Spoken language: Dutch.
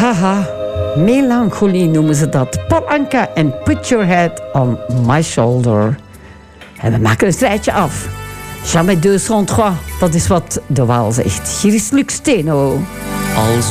Haha, melancholie noemen ze dat. Paul Anka en Put Your Head on My Shoulder. En we maken een strijdje af. Jamais 203, dat is wat de Waal zegt. Hier is Luc Steno. Als